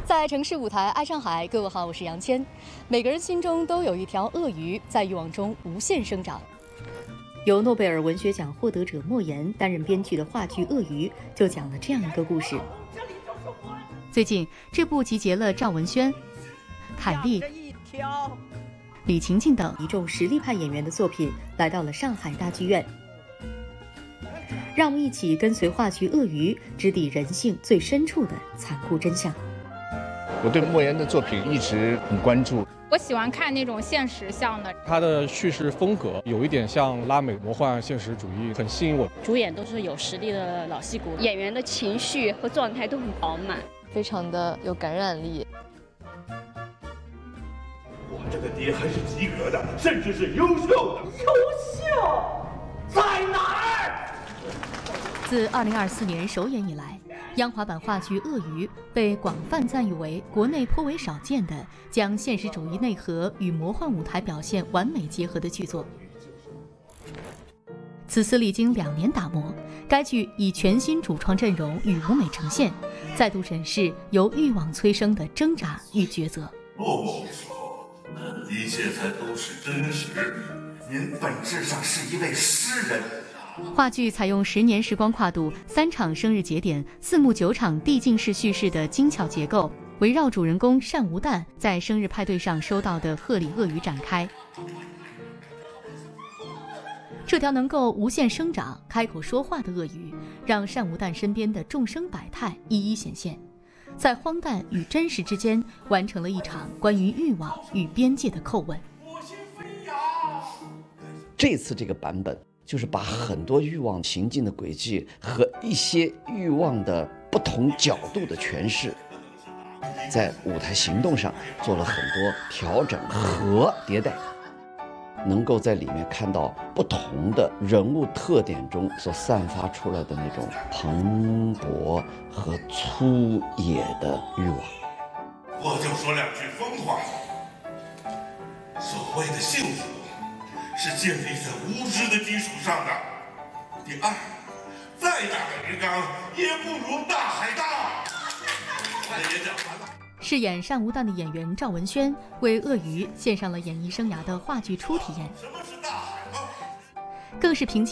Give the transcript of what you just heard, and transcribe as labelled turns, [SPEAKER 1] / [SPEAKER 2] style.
[SPEAKER 1] 在城市舞台爱上海，各位好，我是杨谦。每个人心中都有一条鳄鱼，在欲望中无限生长。由诺贝尔文学奖获得者莫言担任编剧的话剧《鳄鱼》就讲了这样一个故事。最近，这部集结了赵文轩、凯丽、李晴晴等一众实力派演员的作品来到了上海大剧院。让我们一起跟随话剧《鳄鱼》，直抵人性最深处的残酷真相。
[SPEAKER 2] 我对莫言的作品一直很关注。
[SPEAKER 3] 我喜欢看那种现实向的，
[SPEAKER 4] 他的叙事风格有一点像拉美魔幻现实主义，很吸引我。
[SPEAKER 5] 主演都是有实力的老戏骨，演员的情绪和状态都很饱满，
[SPEAKER 6] 非常的有感染力。
[SPEAKER 7] 我这个爹还是及格的，甚至是优秀的。
[SPEAKER 8] 优秀在哪儿？
[SPEAKER 1] 自2024年首演以来，央华版话剧《鳄鱼》被广泛赞誉为国内颇为少见的将现实主义内核与魔幻舞台表现完美结合的剧作。此次历经2年打磨，该剧以全新主创阵容与舞美呈现，再度审视由欲望催生的挣扎与抉择。
[SPEAKER 7] 落寞的时候，一切才都是真实。
[SPEAKER 9] 您本质上是一位诗人。
[SPEAKER 1] 话剧采用10年时光跨度、3场生日节点、4幕9场递进式叙事的精巧结构，围绕主人公单无旦在生日派对上收到的贺礼鳄鱼展开。这条能够无限生长、开口说话的鳄鱼，让单无旦身边的众生百态一一显现，在荒诞与真实之间完成了一场关于欲望与边界的叩问。
[SPEAKER 10] 这次这个版本就是把很多欲望情境的轨迹和一些欲望的不同角度的诠释，在舞台行动上做了很多调整和迭代，能够在里面看到不同的人物特点中所散发出来的那种蓬勃和粗野的欲望。
[SPEAKER 7] 我就说2句疯话，所谓的幸福是建立在无知的基础上的。第二，再大的鱼缸也不如大海大。我的演讲完了。
[SPEAKER 1] 饰演单无旦的演员赵文轩为《鳄鱼》献上了演艺生涯的话剧初体验，更是凭借